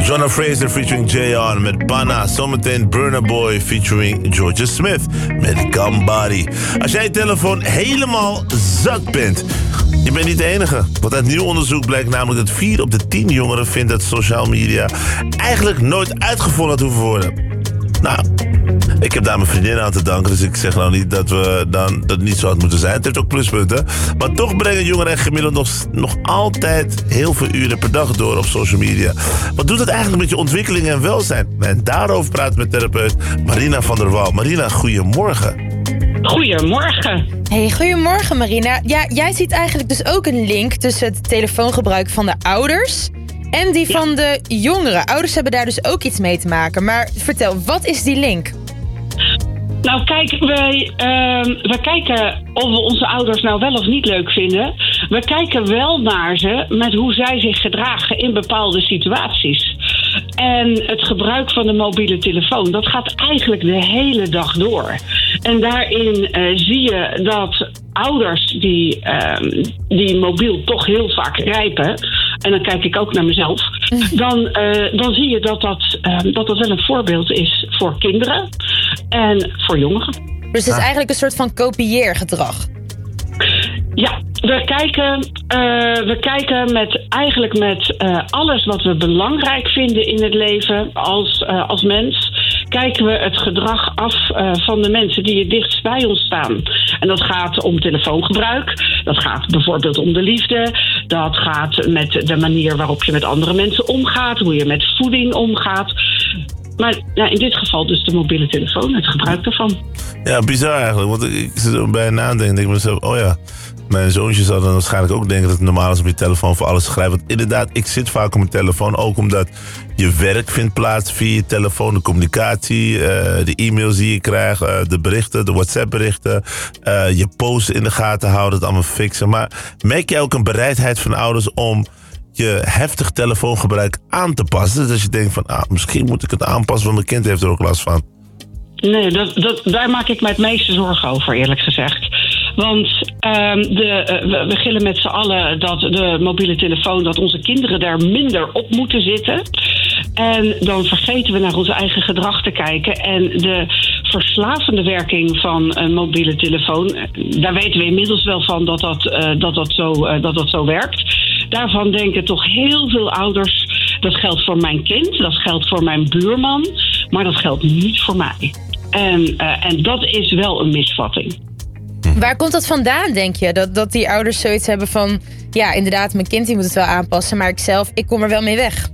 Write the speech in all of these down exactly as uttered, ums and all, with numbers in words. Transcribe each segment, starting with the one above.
Jonna Fraser featuring Jay On met Panna. Zometeen Burna Boy featuring Georgia Smith met Gambari. Als jij je telefoon helemaal zat bent, je bent niet de enige. Want uit nieuw onderzoek blijkt namelijk dat vier op de tien jongeren vindt dat social media eigenlijk nooit uitgevonden had hoeven worden. Nou, ik heb daar mijn vriendin aan te danken, dus ik zeg nou niet dat, we dan, dat het niet zo had moeten zijn. Het heeft ook pluspunten. Maar toch brengen jongeren gemiddeld nog, nog altijd heel veel uren per dag door op social media. Wat doet het eigenlijk met je ontwikkeling en welzijn? En daarover praat met therapeut Marina van der Wal. Marina, goedemorgen. Goedemorgen. Hey, goedemorgen Marina. Ja, jij ziet eigenlijk dus ook een link tussen het telefoongebruik van de ouders en die van de jongeren. Ouders hebben daar dus ook iets mee te maken. Maar vertel, wat is die link? Nou kijk, wij, uh, we kijken of we onze ouders nou wel of niet leuk vinden. We kijken wel naar ze met hoe zij zich gedragen in bepaalde situaties. En het gebruik van de mobiele telefoon, dat gaat eigenlijk de hele dag door. En daarin uh, zie je dat ouders die, uh, die mobiel toch heel vaak grijpen, en dan kijk ik ook naar mezelf, dan, uh, dan zie je dat dat, uh, dat dat wel een voorbeeld is voor kinderen en voor jongeren. Dus het is eigenlijk een soort van kopieergedrag. Ja, we kijken, uh, we kijken met, eigenlijk met uh, alles wat we belangrijk vinden in het leven als, uh, als mens, kijken we het gedrag af uh, van de mensen die het dichtst bij ons staan. En dat gaat om telefoongebruik, dat gaat bijvoorbeeld om de liefde, dat gaat met de manier waarop je met andere mensen omgaat, hoe je met voeding omgaat. Maar ja, in dit geval dus de mobiele telefoon, het gebruik daarvan. Ja, bizar eigenlijk. Want ik zit er bij nadenken en denk ik mezelf, oh ja, mijn zoontje zal dan waarschijnlijk ook denken dat het normaal is om je telefoon voor alles te schrijven. Want inderdaad, ik zit vaak op mijn telefoon, ook omdat je werk vindt plaats via je telefoon, de communicatie, uh, de e-mails die je krijgt, uh, de berichten, de WhatsApp-berichten, uh, je posts in de gaten houden, het allemaal fixen. Maar merk jij ook een bereidheid van ouders om je heftig telefoongebruik aan te passen? Dus als je denkt van, ah, misschien moet ik het aanpassen, want mijn kind heeft er ook last van. Nee, dat, dat, daar maak ik me het meeste zorgen over, eerlijk gezegd. Want um, de, uh, we, we gillen met z'n allen dat de mobiele telefoon, dat onze kinderen daar minder op moeten zitten. En dan vergeten we naar ons eigen gedrag te kijken. En de verslavende werking van een mobiele telefoon, daar weten we inmiddels wel van dat dat, uh, dat, dat, zo, uh, dat, dat zo werkt. Daarvan denken toch heel veel ouders, dat geldt voor mijn kind, dat geldt voor mijn buurman, maar dat geldt niet voor mij. En, uh, en dat is wel een misvatting. Waar komt dat vandaan, denk je? Dat, dat die ouders zoiets hebben van, ja, inderdaad, mijn kind die moet het wel aanpassen, maar ik zelf, ik kom er wel mee weg.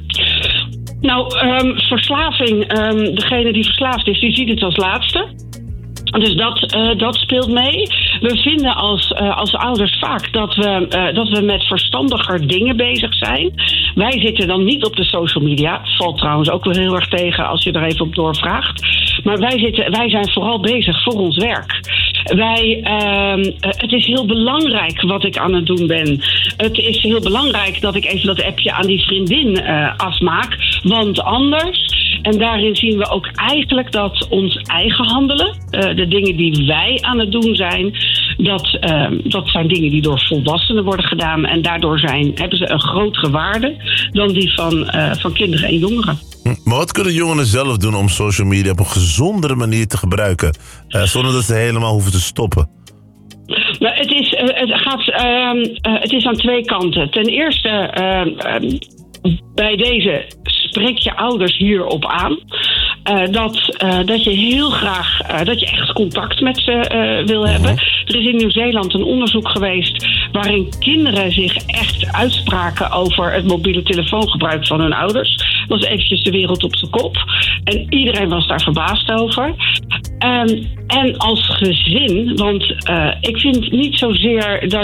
Nou, um, verslaving, um, degene die verslaafd is, die ziet het als laatste. Dus dat, uh, dat speelt mee. We vinden als, uh, als ouders vaak dat we, uh, dat we met verstandiger dingen bezig zijn. Wij zitten dan niet op de social media. Valt trouwens ook wel heel erg tegen als je er even op doorvraagt. Maar wij, zitten, wij zijn vooral bezig voor ons werk. Wij, uh, het is heel belangrijk wat ik aan het doen ben. Het is heel belangrijk dat ik even dat appje aan die vriendin uh, afmaak. Want anders, en daarin zien we ook eigenlijk dat ons eigen handelen, uh, de dingen die wij aan het doen zijn, dat, uh, dat zijn dingen die door volwassenen worden gedaan. En daardoor zijn, hebben ze een grotere waarde dan die van, uh, van kinderen en jongeren. Maar wat kunnen jongeren zelf doen om social media op een gezondere manier te gebruiken, uh, zonder dat ze helemaal hoeven te stoppen? Nou, het, is, uh, het, gaat, uh, uh, het is aan twee kanten. Ten eerste, uh, uh, bij deze spreek je ouders hierop aan. Uh, dat, uh, dat je heel graag, uh, dat je echt contact met ze uh, wil hebben. Er is in Nieuw-Zeeland een onderzoek geweest waarin kinderen zich echt uitspraken over het mobiele telefoongebruik van hun ouders. Dat was eventjes de wereld op zijn kop. En iedereen was daar verbaasd over. Um, en als gezin, want uh, ik vind niet zozeer dat